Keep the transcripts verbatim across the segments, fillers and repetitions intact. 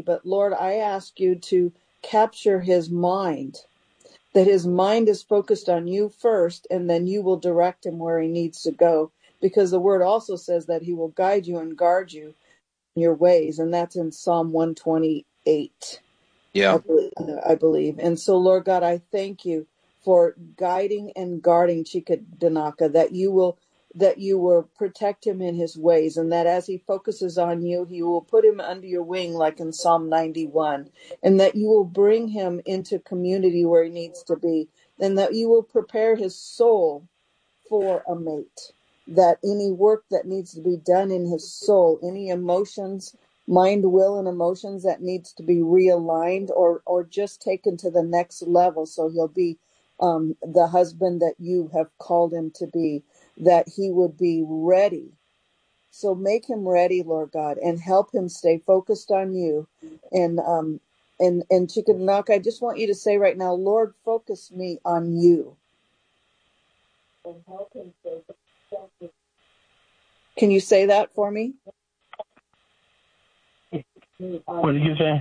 but Lord, I ask you to capture his mind, that his mind is focused on you first, and then you will direct him where he needs to go. Because the word also says that he will guide you and guard you in your ways. And that's in Psalm one twenty-eight, Yeah. I believe, I believe. And so, Lord God, I thank you for guiding and guarding Chikadanaka, that you will that you will protect him in his ways, and that as he focuses on you, he will put him under your wing, like in Psalm ninety-one, and that you will bring him into community where he needs to be, and that you will prepare his soul for a mate, that any work that needs to be done in his soul, any emotions, mind, will, and emotions that needs to be realigned or, or just taken to the next level, so he'll be um, the husband that you have called him to be, that he would be ready. So make him ready, Lord God, and help him stay focused on you. And um, and and Chikadanaka, I just want you to say right now, Lord, focus me on you. And help him stay focused. Can you say that for me? What did you say?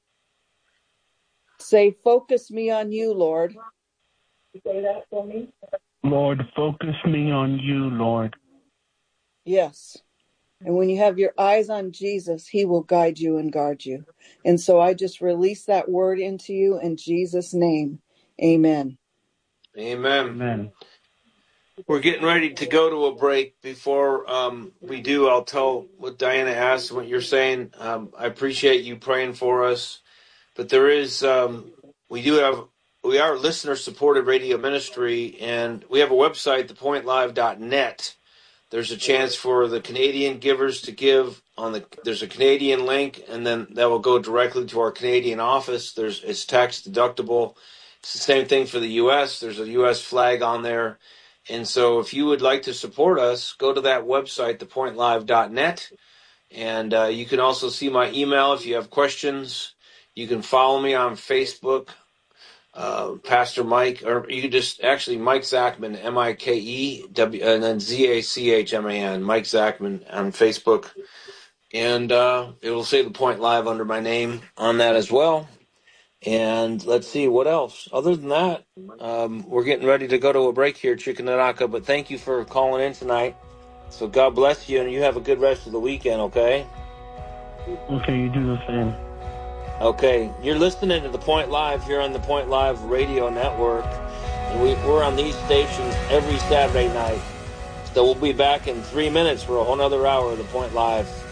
Say, focus me on you, Lord. Say that for me. Lord, focus me on you, Lord. Yes. And when you have your eyes on Jesus, he will guide you and guard you. And so I just release that word into you in Jesus' name. Amen. Amen. Amen. We're getting ready to go to a break. Before um, we do, I'll tell what Diana asked, what you're saying. Um, I appreciate you praying for us. But there is, um, we do have, we are a listener-supported radio ministry, and we have a website, the point live dot net. There's a chance for the Canadian givers to give on the. There's a Canadian link, and then that will go directly to our Canadian office. There's it's tax deductible. It's the same thing for the U S. There's a U S flag on there, and so if you would like to support us, go to that website, the point live dot net, and uh, you can also see my email if you have questions. You can follow me on Facebook. Uh, Pastor Mike, or you could just actually Mike Zachman, M I K E W, and then Z A C H M A N, Mike Zachman on Facebook, and uh, it will say The Point Live under my name on that as well. And let's see what else. Other than that, um, we're getting ready to go to a break here, Chikadanaka. But thank you for calling in tonight. So God bless you, and you have a good rest of the weekend. Okay. Okay, you do the same. Okay, you're listening to The Point Live here on the Point Live Radio Network. And we, we're on these stations every Saturday night. So we'll be back in three minutes for a whole nother hour of The Point Live.